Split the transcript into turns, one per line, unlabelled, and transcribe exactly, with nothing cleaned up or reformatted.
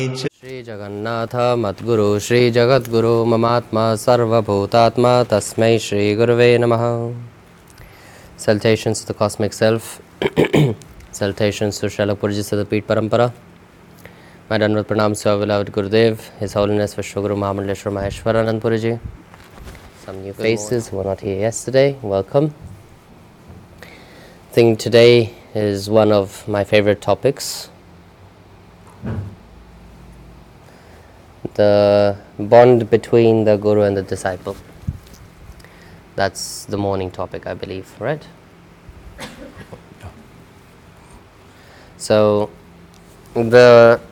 Shri Jagannatha Madguru Shri Jagadguru Mamatma Sarvabhutatma Tasmai Shri Gurave Namaha. Salutations to the Cosmic Self. Salutations to Srila Purjya the Peeth Parampara. My Dandavat Pranams to our beloved Gurudev, His Holiness Vishwaguru Mahamandaleshwar Maheshwaranand Puriji. Some new faces who were not here yesterday, welcome. I think today is one of my favorite topics. The bond between the Guru and the disciple. That's the morning topic, I believe, right? So, the